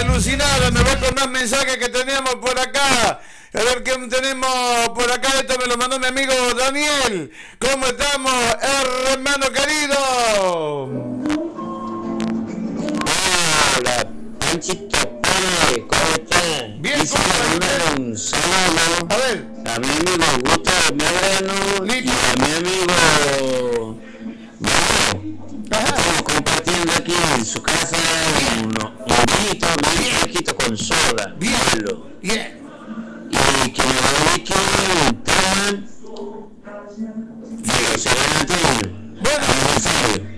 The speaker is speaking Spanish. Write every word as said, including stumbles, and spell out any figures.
alucinada, me voy con más mensajes que teníamos por acá. A ver qué tenemos por acá. Esto me lo mandó mi amigo Daniel. ¿Cómo estamos, hermano querido? Hola, Panchito Pérez, ¿cómo estás? Bien, Quisiera mandar un saludo a ver, a mi amigo Gustavo Medrano y a mi amigo Mario. Estamos compartiendo aquí en su casa unos vinito, bien fresquito con soda. bien, Pablo. bien. Y que me dedique un tema de los adelantos Bueno, aniversario.